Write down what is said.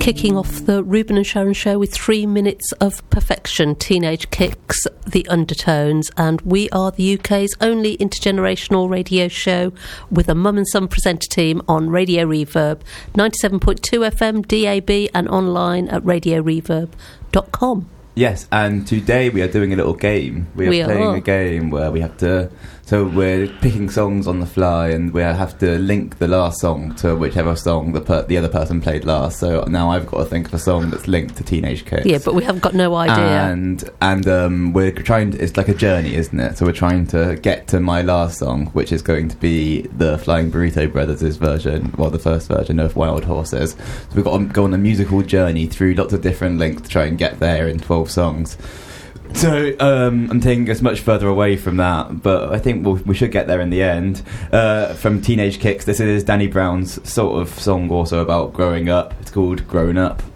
kicking off the Ruben and Sharon show with 3 minutes of perfection, Teenage Kicks, The Undertones, and we are the UK's only intergenerational radio show with a mum and son presenter team on Radio Reverb, 97.2 FM, DAB and online at radioreverb.com. Yes, and today we are doing a little game. We are playing a game where we have to... So we're picking songs on the fly, and we have to link the last song to whichever song the other person played last. So now I've got to think of a song that's linked to Teenage Kicks. Yeah, but we haven't got no idea. And we're trying to... It's like a journey, isn't it? So we're trying to get to my last song, which is going to be the Flying Burrito Brothers' version, well, the first version of Wild Horses. So we've got to go on a musical journey through lots of different links to try and get there in 12 songs. So I'm taking us much further away from that, but I think we should get there in the end. From Teenage Kicks, this is Danny Brown's sort of song also about growing up. It's called Grown Up.